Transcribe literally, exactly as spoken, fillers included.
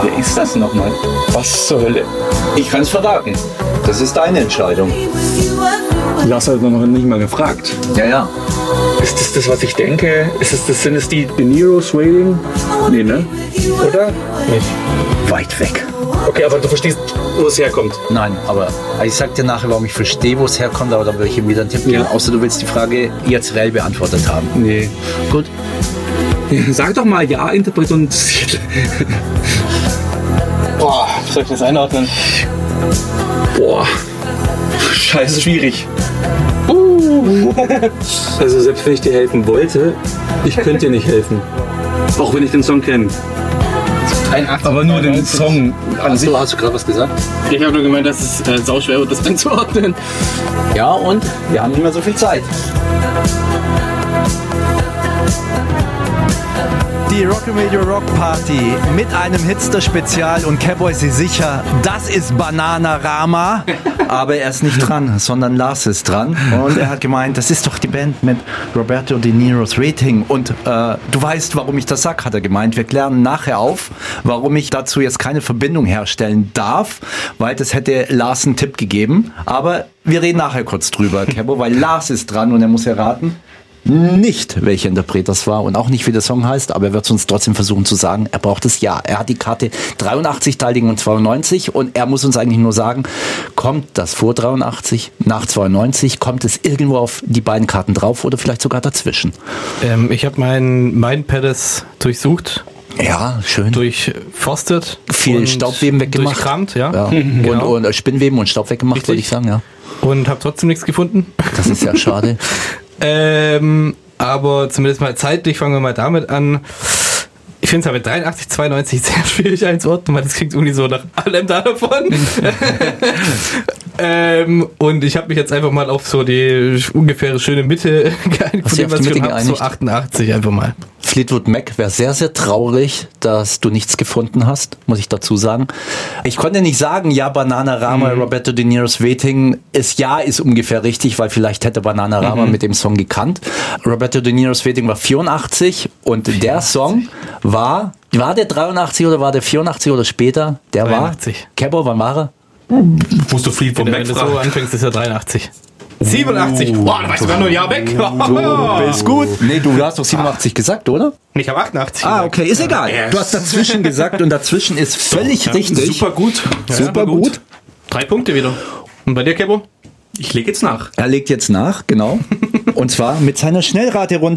Wer ist das nochmal? Was zur Hölle? Ich kann es verraten. Das ist deine Entscheidung. Du hast halt noch nicht mal gefragt. Ja, ja. Ist das das, was ich denke? Ist das, das sind es die De Niro's Waiting? Nee, ne? Oder? Nicht. Weit weg. Okay, aber du verstehst, wo es herkommt. Nein, aber ich sag dir nachher, warum ich verstehe, wo es herkommt, aber da will ich ihm wieder einen Tipp geben. Ja. Außer du willst die Frage jetzt reell beantwortet haben. Nee. Gut. Sag doch mal ja, Interpret und... Boah, wie soll ich das einordnen? Boah. Scheiße, schwierig. Uh. Also selbst wenn ich dir helfen wollte, ich könnte dir nicht helfen. Auch wenn ich den Song kenne. Aber nur den Song an Hast sich. du, hast du gerade was gesagt? Ich habe nur gemeint, dass es äh, sauschwer wird, das einzuordnen. Ja, und wir haben nicht mehr so viel Zeit. Die Rock'n'Radio Rock Party mit einem Hitster-Spezial und Cowboy ist sicher, das ist Bananarama. Aber er ist nicht dran, sondern Lars ist dran. Und er hat gemeint, das ist doch die Band mit Roberto De Niro's Waiting. Und äh, du weißt, warum ich das sag, hat er gemeint. Wir klären nachher auf, warum ich dazu jetzt keine Verbindung herstellen darf, weil das hätte Lars einen Tipp gegeben. Aber wir reden nachher kurz drüber, Cowboy, weil Lars ist dran und er muss erraten, nicht, welcher Interpret das war und auch nicht, wie der Song heißt, aber er wird es uns trotzdem versuchen zu sagen. Er braucht es ja. Er hat die Karte dreiundachtzig teiligen und zweiundneunzig und er muss uns eigentlich nur sagen, kommt das vor dreiundachtzig, nach zweiundneunzig, kommt es irgendwo auf die beiden Karten drauf oder vielleicht sogar dazwischen? Ähm, ich habe mein Mindpalace durchsucht. Ja, schön. Durchforstet. Viel Staubweben weggemacht. Durchkramt, ja. ja. Genau. Und, und Spinnweben und Staub weggemacht, Richtig. würde ich sagen, ja. Und habe trotzdem nichts gefunden. Das ist ja schade. Ähm, aber zumindest mal zeitlich fangen wir mal damit an. Ich finde es aber mit dreiundachtzig, zweiundneunzig sehr schwierig einzuordnen, weil das klingt irgendwie so nach allem davon. ähm, und ich habe mich jetzt einfach mal auf so die ungefähre schöne Mitte geeinigt, von dem, was ich schon habe, so achtundachtzig einfach mal. Fleetwood Mac wäre sehr, sehr traurig, dass du nichts gefunden hast, muss ich dazu sagen. Ich konnte nicht sagen, ja, Bananarama, mhm. Roberto De Niro's Waiting, ist ja, ist ungefähr richtig, weil vielleicht hätte Bananarama mhm. mit dem Song gekannt. Roberto De Niro's Waiting war vierundachtzig und vierundachtzig. Der Song war, war der dreiundachtzig oder war der vierundachtzig oder später? Der dreiundachtzig. War, Cabo, wann war er? Musst du Fleetwood Mac fragen. Wenn du so anfängst, ist er dreiundachtzig. siebenundachtzig. Boah, da weißt du gar nur ein Jahr weg. Du bist gut. Nee, du hast doch siebenundachtzig gesagt, oder? Ich habe achtundachtzig. Ah, okay, ist egal. Yes. Du hast dazwischen gesagt und dazwischen ist völlig Ja, richtig. Super gut. Ja, super gut. gut. Drei Punkte wieder. Und bei dir, Kebo? Ich lege jetzt nach. Er legt jetzt nach, genau. Und zwar mit seiner Schnellraterunde.